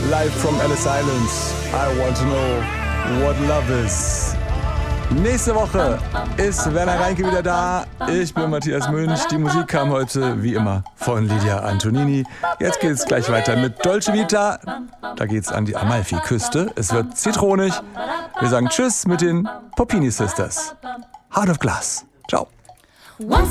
live from Ellis Island. I want to know what love is. Nächste Woche ist Werner Reinke wieder da. Ich bin Matthias Münch. Die Musik kam heute, wie immer, von Lydia Antonini. Jetzt geht es gleich weiter mit Dolce Vita. Da geht es an die Amalfi-Küste. Es wird zitronig. Wir sagen Tschüss mit den Popini Sisters. Heart of Glass. Ciao.